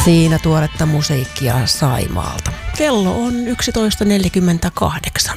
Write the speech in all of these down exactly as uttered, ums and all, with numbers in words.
Siinä tuoretta musiikkia Saimaalta. Kello on yksitoista neljäkymmentäkahdeksan.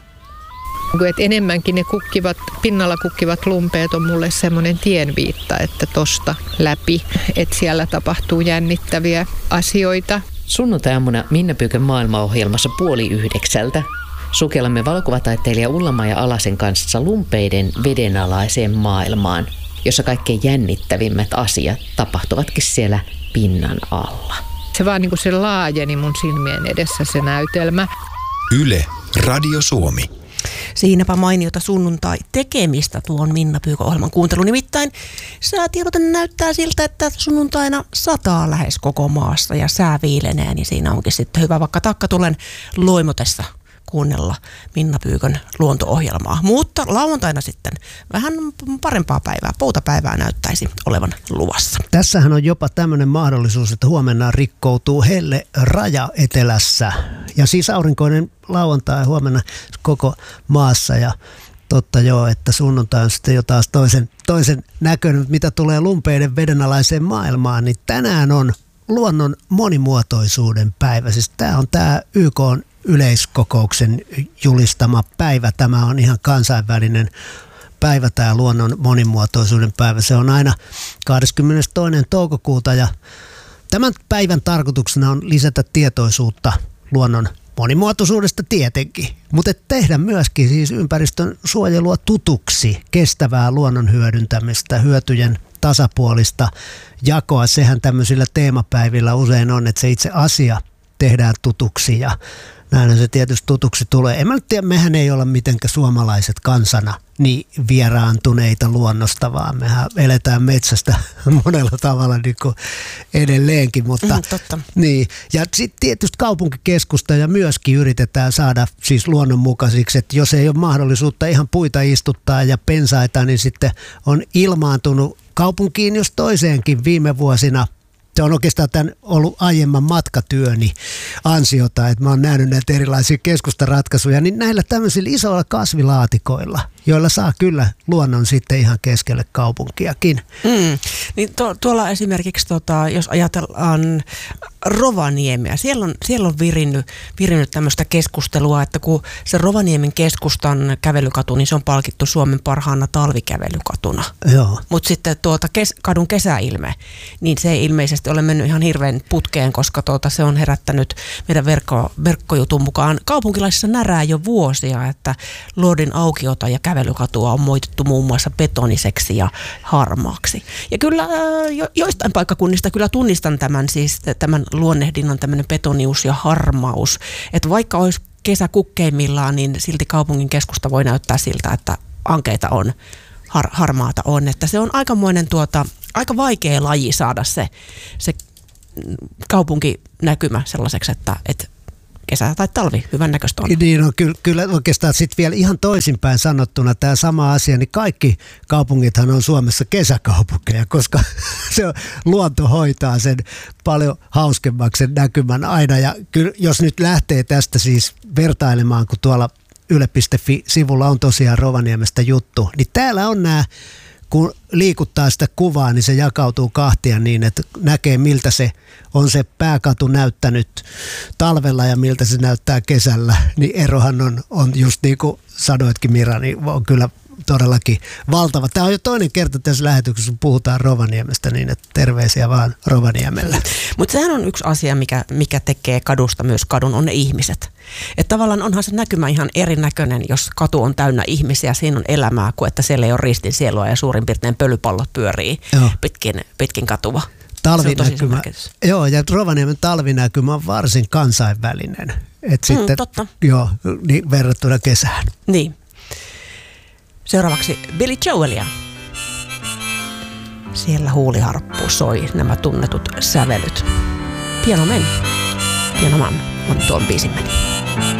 Et enemmänkin ne kukkivat, pinnalla kukkivat lumpeet on mulle semmoinen tienviitta, että tosta läpi, että siellä tapahtuu jännittäviä asioita. Sunnuntai-aamuna Minna Pyykön maailmaohjelmassa puoli yhdeksältä sukellamme valokuvataiteilija Ulla-Maija Alasen kanssa lumpeiden vedenalaiseen maailmaan, jossa kaikkein jännittävimmät asiat tapahtuvatkin siellä pinnan alla. Se vaan niin kuin se laajeni mun silmien edessä se näytelmä. Yle, Radio Suomi. Siinäpä mainiota sunnuntai-tekemistä tuon Minna Pyykön ohjelman kuuntelu. Nimittäin säätiedote näyttää siltä, että sunnuntaina sataa lähes koko maassa ja sää viilenee, niin siinä onkin sitten hyvä vaikka takkatulen loimotessa kuunnella Minna Pyykön luonto-ohjelmaa. Mutta lauantaina sitten vähän parempaa päivää, poutapäivää näyttäisi olevan luvassa. Tässähän on jopa tämmöinen mahdollisuus, että huomenna rikkoutuu helle raja etelässä. Ja siis aurinkoinen lauantai huomenna koko maassa ja totta joo, että sunnuntai on sitten jo taas toisen, toisen näköinen, mitä tulee lumpeiden vedenalaiseen maailmaan, niin tänään on luonnon monimuotoisuuden päivä. Siis tämä on tämä Y K:n yleiskokouksen julistama päivä. Tämä on ihan kansainvälinen päivä, tämä luonnon monimuotoisuuden päivä. Se on aina kahdeskymmenestoinen toukokuuta ja tämän päivän tarkoituksena on lisätä tietoisuutta luonnon monimuotoisuudesta tietenkin, mutta tehdä myöskin siis ympäristön suojelua tutuksi, kestävää luonnon hyödyntämistä, hyötyjen tasapuolista jakoa. Sehän tämmöisillä teemapäivillä usein on, että se itse asia tehdään tutuksi ja näin se tietysti tutuksi tulee. En mä nyt tiedä, mehän ei olla mitenkään suomalaiset kansana niin vieraantuneita luonnosta, vaan mehän eletään metsästä monella tavalla niin kuin edelleenkin. Mutta, mm, totta. Niin. Ja sitten tietysti kaupunkikeskusta ja myöskin yritetään saada siis luonnonmukaisiksi, että jos ei ole mahdollisuutta ihan puita istuttaa ja pensaita, niin sitten on ilmaantunut kaupunkiin jos toiseenkin viime vuosina. Se on oikeastaan tämän ollut aiemman matkatyöni ansiota, että mä oon nähnyt näitä erilaisia keskustaratkaisuja, niin näillä tämmöisillä isoilla kasvilaatikoilla, joilla saa kyllä luonnon sitten ihan keskelle kaupunkiakin. Mm. Niin to, tuolla esimerkiksi, tota, jos ajatellaan Rovaniemeä, siellä on, siellä on virinnyt, virinnyt tämmöistä keskustelua, että kun se Rovaniemen keskustan kävelykatu, niin se on palkittu Suomen parhaana talvikävelykatuna. Joo. Mutta sitten tuota kes, kadun kesäilme, niin se ei ilmeisesti ole mennyt ihan hirveän putkeen, koska tuota, se on herättänyt meidän verkko, verkkojutun mukaan kaupunkilaisissa närää jo vuosia, että luodin aukiota ja kävelykatua on moitettu muun muassa betoniseksi ja harmaaksi. Ja kyllä jo, joistain paikkakunnista kyllä tunnistan tämän, siis tämän luonnehdinnan tämmöinen betonius ja harmaus, että vaikka olisi kesä kukkeimmillaan, niin silti kaupungin keskusta voi näyttää siltä, että ankeita on, har, harmaata on, että se on aikamoinen tuota, aika vaikea laji saada se, se kaupunkinäkymä sellaiseksi, että, että kesä tai talvi, hyvän näköistä on. Niin on kyllä, kyllä oikeastaan sitten vielä ihan toisinpäin sanottuna tämä sama asia, niin kaikki kaupungithan on Suomessa kesäkaupunkeja, koska se on, luonto hoitaa sen paljon hauskemmaksi sen näkymän aina. Ja kyllä, jos nyt lähtee tästä siis vertailemaan, kun tuolla yle piste fi-sivulla on tosiaan Rovaniemestä juttu, niin täällä on nämä, kun liikuttaa sitä kuvaa, niin se jakautuu kahtia niin, että näkee miltä se on se pääkatu näyttänyt talvella ja miltä se näyttää kesällä. Niin erohan on, on just niin kuin sanoitkin Mira, niin on kyllä todellakin valtava. Tämä on jo toinen kerta tässä lähetyksessä, kun puhutaan Rovaniemestä, niin että terveisiä vaan Rovaniemelle. Mutta sehän on yksi asia, mikä, mikä tekee kadusta myös kadun, on ne ihmiset. Että tavallaan onhan se näkymä ihan erinäköinen, jos katu on täynnä ihmisiä, siinä on elämää, kuin että siellä ei ole ristin sielua ja suurin piirtein pölypallot pyörii pitkin, pitkin katua. Talvinäkymä. Joo, ja Rovaniemen talvinäkymä on varsin kansainvälinen. Et mm, sitten, totta. Joo, niin verrattuna kesään. Niin. Seuraavaksi Billy Joelia. Siellä huuliharppu soi nämä tunnetut sävelyt. Piano men. Piano man on tuon biisin meni.